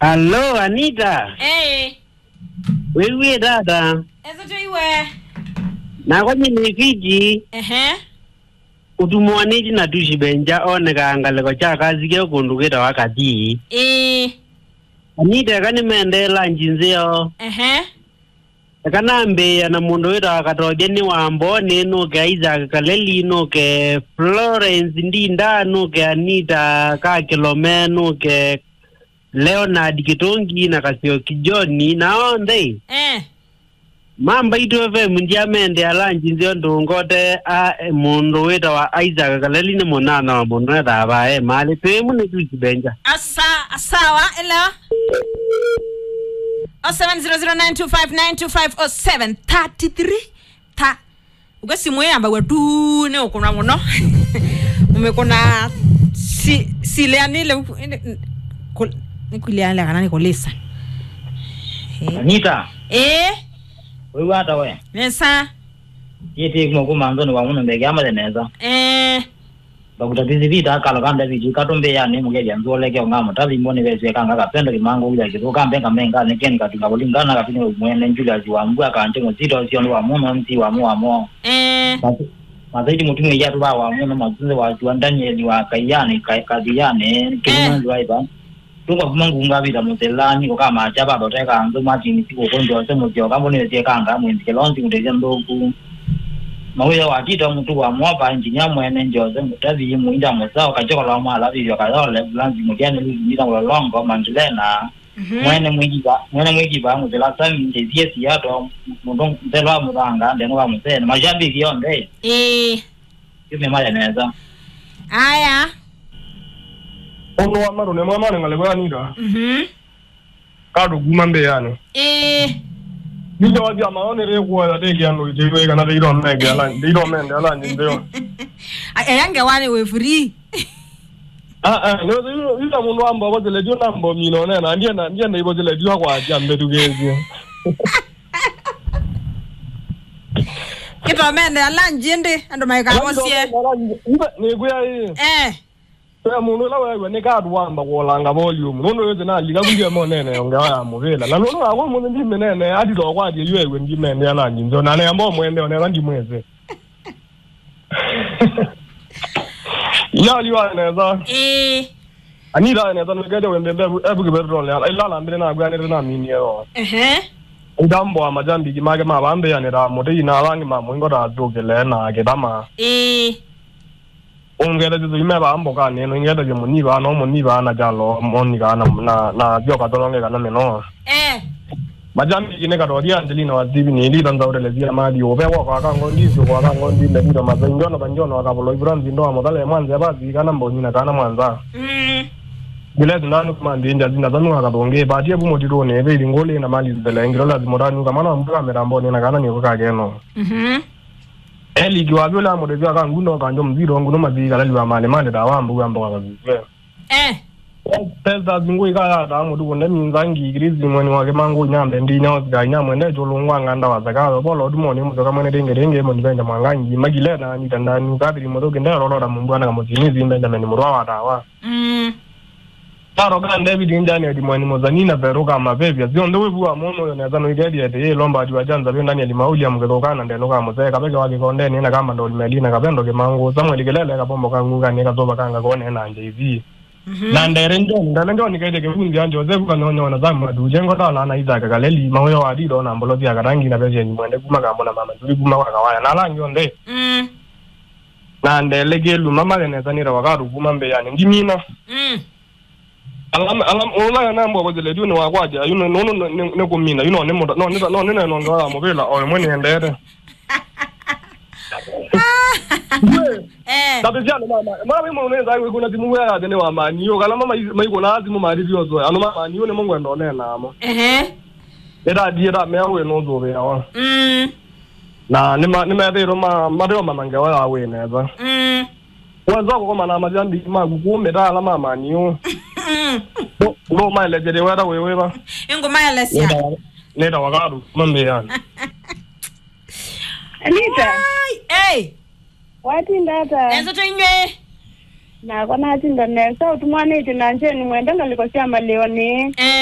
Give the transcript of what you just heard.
Hello, Anita. Eh. Wewe dada. Ezo tu iwe. Na kwa ni Fiji. Utumwaniji na tushibenja oneka angaleko cha kazi ke kunduketa wakati. Anita kani mendela njinzeo. Kanambe ya na mundu wita wakatoje ni wamboni nuke Isaac Kaleli nuke Florence Ndinda nuke Anita Kakilome nuke Leonard Kitongi na Kasio Kijoni na onde. Mamba itu FM ndia mende alanji nzio ndungote mundu wita wa Isaac Kaleli ni munana wa mundu wita abae mali tuimu ni tujibenja. Asawa ela 07009259250733 ta ukasimu yamba wetu ne ukona muno umekona sileanile nikuliana kana nikolesa Anita wewe hata wewe nesa yeti kumanzo ni wa muno mbege ama deneza bakutatizi vita kala kanda viji katombe ya ne mugeja nzoleke ngamo tabi mbone wese kanga kapendo limango uja kiruka mbenga menga nekeni katunga bolingana kapini mwene njula ziwa mbwa kanje ngozito sio wa muno mti wa muamo mazaidi mutumu ya tuba wa muno mazunze wa ndanye ni wa kayane kadiyane kinyo driver tunga kumangu ngabira mutelani ko kama chaba boteka anzo matini siko konjo se mutyo kambone tie kanga mwinzi kelonzi kuteja ndoku mauya watita mtu wa mwapa engineer mwene njoze mutazi muinda muzao kachoka la mala bivyo kayole blanzi mutiane lizimira longo mandilena mwene mwiki ba mutela sami njezie siato mundong mtela mudanga ndeno wa mutene majambi kionde yume mala neza aya ono wa maro ne mama ngale kwa nida kadu gumambe yani Nijo wadia maone rekuwa ya teki anu itiwe kana deiro mege ala deiro mende ala njindeo. Yange wane we free. No yule mundu amba wazele jona mbo mino nena ndiye na ibo zele jwa kwa jambe tugezi. Kito mende ala njinde ando maika wosie. Ni kuya hii. Kwa mundu la wewe ne kadu wamba kolanga volume nono yote na liga kunje monene ongewa muvela la nono akwa mundu ndi menene adi do kwa je yewe ndi mende ala njinzo na ne ambo mwende one ndi mweze ya liwa neza Anita neza ngede wembembe ebu geberdon la ila la mbele na gwane na minyo ndambo amajambi gimage mabambe ya ne ra mode ina rangi mamungo da dogele na gedama ongera zizo imeba amboka neno ngeda je muniba no muniba na jalo monika na byoka dolonge kana meno majambi kineka dodia Angelina wazibi ni lida nzaurele zia mali obewa kwa kango ndizyo kwa kango ndile bido mazenjono banjono wakabolo ibranzi ndo amodale mwanza bazi kana mbonyina kana mwanza bila tunanu kumandi nja zina zanu wakadonge batie bumo dirone ebe lingole na mali zile ngirola zimorani kama na mbuka meramboni na kana ni kageno Eli kiwabyola modezi akanguno kanjo mziro nguno maziga lali wa male da wambu gambo kabizwe pesa zingu ikala da mudu wonde minzangi igrizi mwani wake mangu nyambe ndi nyawo ga nyamwe ne jolungwa nganda wazaka bolo dumoni mudoka mwene denge mo ndibenda mwangangi magile na ni tandani kabiri mudoge ndero roda mumbwana kamotini zimbe meni murwa watawa Taro kan David njani adi mwani mozanina veruka mabevya zionde webuwa mono yo nezano igedi ade lomba adi wajanza byo ndani ali mauli amgedokana ndeno ka mozeka kabega wake konde nina kama ndo limelina kabendo ke mangu Samuel kelele ka bombo kangu kani ka zoba kanga kone na nje hivi na nderenjo nikaide ke fundi anje ozebu kanonyo na zamu adu jengo tala na Isaac Kaleli mawe wadi do na mbolozi ya karangi na beje ni mwende kuma ka mbona mama tuli kuma kwa kawaya na langi onde na ndelegelu mama genezanira wakaru kuma mbe yani ngimina alam ona na mbo bozele dune wakwaja yuno no ne kumina yuno ne moda no ne ndo mobile o mwene endere Tabijana mama mimi unaweza iwe kuna timu ya dene wa mani yo kala mama maiko na azimu mali vyo zo ano mama ni yone mungu ndo nena amo era diera mewe no zo be awa na nima dero mama ngewa awe neza Wazo kwa mana majambi magukume dala mama niyo no maile jere wera wewe ba Ngo maile sia Neda wagaru mambe yani Anita Wati ndata. Ezo tunywe. Na kwa nati ndane. Sa utumwane itinanche ni mwenda ngaliko siya maleoni.